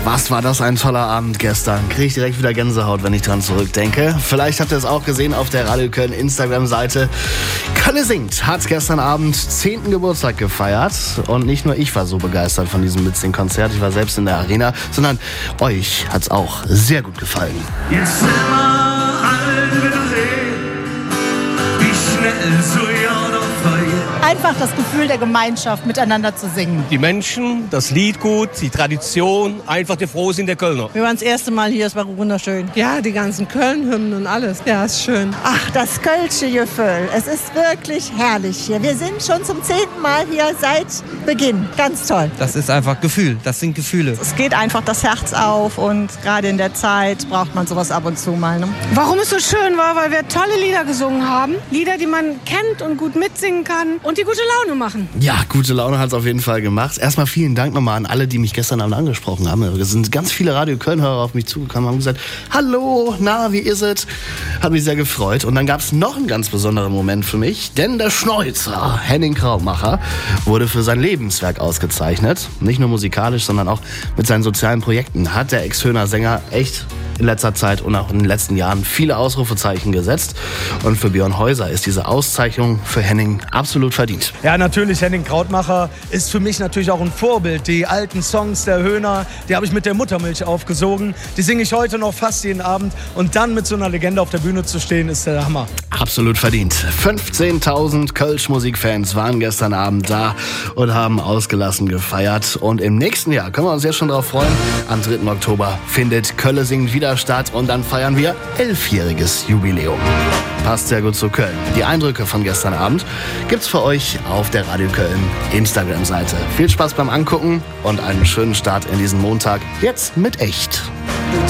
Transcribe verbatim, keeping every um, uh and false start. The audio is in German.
Was war das ein toller Abend gestern. Kriege ich direkt wieder Gänsehaut, wenn ich dran zurückdenke. Vielleicht habt ihr es auch gesehen auf der Radio Köln Instagram-Seite. Kölle singt hat gestern Abend zehnten Geburtstag gefeiert. Und nicht nur ich war so begeistert von diesem Mitsing-Konzert. Ich war selbst in der Arena. Sondern euch hat es auch sehr gut gefallen. Jetzt sind wir alle wieder sehen, wie schnell so ja noch vergeht. Einfach das Gefühl der Gemeinschaft, miteinander zu singen. Die Menschen, das Lied gut, die Tradition, einfach der Frohsinn der Kölner. Wir waren das erste Mal hier, es war wunderschön. Ja, die ganzen Köln-Hymnen und alles. Ja, ist schön. Ach, das Kölsche Gefühl. Es ist wirklich herrlich hier. Wir sind schon zum zehnten Mal hier seit Beginn. Ganz toll. Das ist einfach Gefühl. Das sind Gefühle. Es geht einfach das Herz auf und gerade in der Zeit braucht man sowas ab und zu mal. Ne? Warum es so schön war, weil wir tolle Lieder gesungen haben. Lieder, die man kennt und gut mitsingen kann und die gute Laune machen. Ja, gute Laune hat es auf jeden Fall gemacht. Erstmal vielen Dank nochmal an alle, die mich gestern Abend angesprochen haben. Es sind ganz viele Radio Köln-Hörer auf mich zugekommen und haben gesagt, hallo, na, wie ist es? Hat mich sehr gefreut. Und dann gab es noch einen ganz besonderen Moment für mich, denn der Schnäuzer, Henning Krautmacher, wurde für sein Lebenswerk ausgezeichnet. Nicht nur musikalisch, sondern auch mit seinen sozialen Projekten hat der Ex-Höhner Sänger echt in letzter Zeit und auch in den letzten Jahren viele Ausrufezeichen gesetzt. Und für Björn Häuser ist diese Auszeichnung für Henning absolut verdient. Ja, natürlich, Henning Krautmacher ist für mich natürlich auch ein Vorbild. Die alten Songs der Höhner, die habe ich mit der Muttermilch aufgesogen. Die singe ich heute noch fast jeden Abend. Und dann mit so einer Legende auf der Bühne zu stehen, ist der Hammer. Absolut verdient. fünfzehntausend Kölsch-Musikfans waren gestern Abend da und haben ausgelassen gefeiert. Und im nächsten Jahr können wir uns jetzt schon darauf freuen. Am dritten Oktober findet Kölle singt wieder statt und dann feiern wir elfjähriges Jubiläum. Passt sehr gut zu Köln. Die Eindrücke von gestern Abend gibt's für euch auf der Radio Köln Instagram-Seite. Viel Spaß beim Angucken und einen schönen Start in diesen Montag. Jetzt mit Echt.